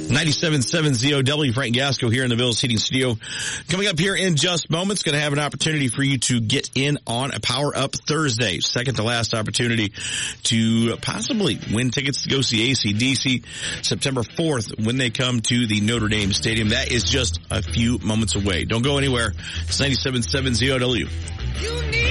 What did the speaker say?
97.7 ZOW, Frank Gasco here in the Bills Heating Studio. Coming up here in just moments, going to have an opportunity for you to get in on a Power Up Thursday. Second to last opportunity to possibly win tickets to go see AC/DC September 4th when they come to the Notre Dame Stadium. That is just a few moments away. Don't go anywhere. It's 97.7 ZOW.